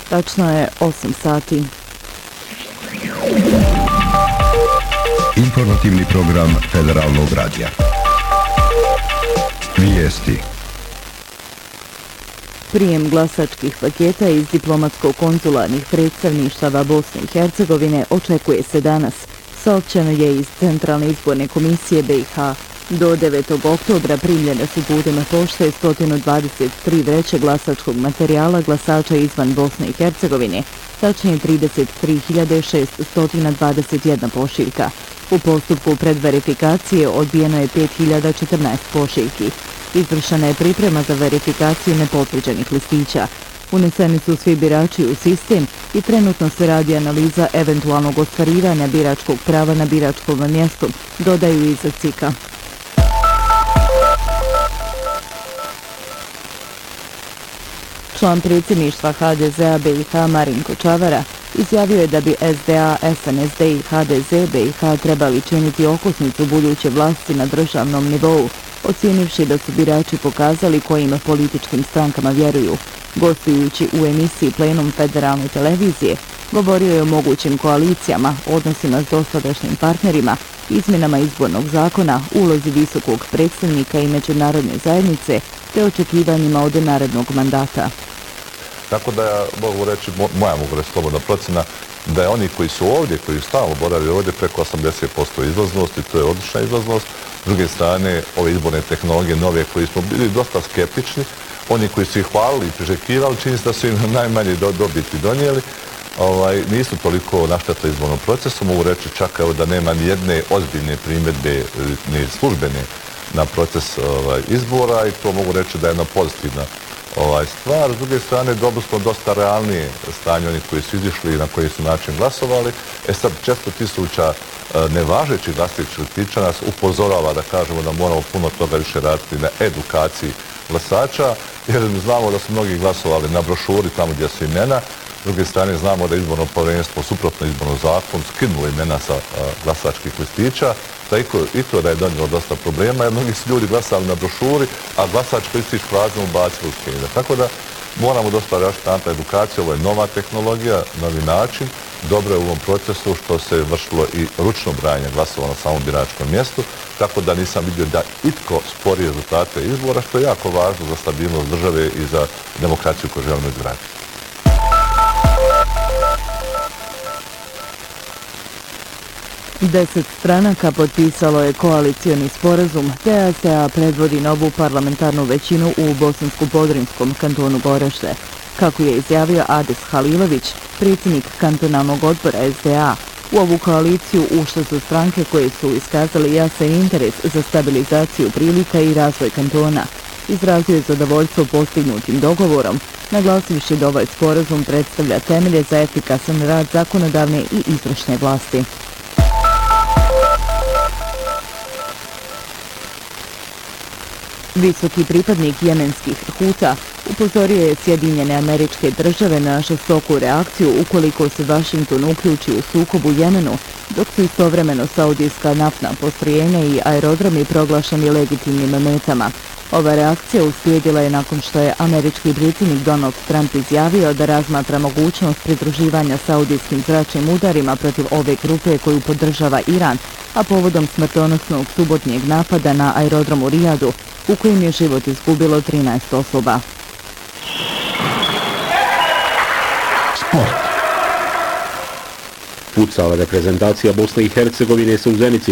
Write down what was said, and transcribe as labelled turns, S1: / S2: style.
S1: Tačno je 8 sati.
S2: Informativni program Federalnog radija. Vijesti.
S1: Prijem glasačkih paketa iz diplomatsko-konzularnih predstavništava Bosne i Hercegovine očekuje se danas. Saopćeno je iz Centralne izborne komisije BiH. Do 9. oktobra primljene su putem pošte 123 vreće glasačkog materijala glasača izvan Bosne i Hercegovine, tačnije 33.621 pošiljka. U postupku predverifikacije odbijeno je 5.014 pošiljki. Izvršena je priprema za verifikaciju nepotvrđenih listića. Uneseni su svi birači u sistem i trenutno se radi analiza eventualnog ostvarivanja biračkog prava na biračkom mjestu, dodaju iz CIK-a. Član predsjedništva HDZ-a BiH Marinko Čavara izjavio je da bi SDA, SNSD i HDZ BiH trebali činiti okosnicu buduće vlasti na državnom nivou, ocijenivši da su birači pokazali kojim političkim strankama vjeruju. Gostujući u emisiji Plenum Federalne televizije, govorio je o mogućim koalicijama, odnosima s dosadašnjim partnerima, izmjenama izbornog zakona, ulozi visokog predstavnika i međunarodne zajednice, te očekivanjima od narednog mandata.
S3: Tako da ja mogu reći, moja mogu reći slobodna procjena, da je oni koji su ovdje, koji stalno boravili ovdje, preko 80% izlaznosti, to je odlična izlaznost. S druge strane, ove izborne tehnologije nove koji smo bili dosta skeptični, oni koji su ih hvalili i priželjkivali, čini se da su im najmanje dobiti donijeli, nisu toliko naštetili izbornom procesu. Mogu reći čak da nema ni jedne ozbiljne primjedbe, ni službene na proces izbora, i to mogu reći da je jedna pozitivna stvar. S druge strane, dobili smo dosta realnije stanje onih koji su izišli i na koji su način glasovali. Sad 400.000 nevažećih glasačkih listića nas upozorava da kažemo da moramo puno toga više raditi na edukaciji glasača, jer znamo da su mnogi glasovali na brošuri tamo gdje su imena. S druge strane, znamo da je izborno povjerenstvo suprotno izbornom zakonu skinulo imena sa glasačkih listića, i to da je donijelo dosta problema, jer mnogi su ljudi glasali na brošuri, a glasački listić prazno ubacili u skenjer. Tako da moramo dosta raditi na edukaciju, ovo je nova tehnologija, novi način. Dobro je u ovom procesu što se vršilo i ručno brajanje glasova na samom biračkom mjestu, tako da nisam vidio da itko spori rezultate izbora, što je jako važno za stabilnost države i za demokraciju koju želimo izgraditi.
S1: Deset stranaka potpisalo je koalicioni sporazum, te SDA predvodi novu parlamentarnu većinu u Bosansko-Podrinjskom kantonu Goražde. Kako je izjavio Adis Halilović, predsjednik kantonalnog odbora SDA, u ovu koaliciju ušle su stranke koje su iskazali jasan interes za stabilizaciju prilika i razvoj kantona. Izrazio je zadovoljstvo postignutim dogovorom, naglasivši da ovaj sporazum predstavlja temelje za efikasan rad zakonodavne i izvršne vlasti. Visoki pripadnik jemenskih Huta upozorio je Sjedinjene Američke Države na žestoku reakciju ukoliko se Vašington uključi u sukob u Jemenu, dok su istovremeno saudijska naftna postrojenja i aerodromi proglašeni legitimnim metama. Ova reakcija uslijedila je nakon što je američki predsjednik Donald Trump izjavio da razmatra mogućnost pridruživanja saudijskim zračnim udarima protiv ove grupe koju podržava Iran, a povodom smrtonosnog subotnjeg napada na aerodrom u Rijadu, u kojem je život izgubilo 13 osoba.
S4: Futsal reprezentacija Bosne i Hercegovine se u Zenici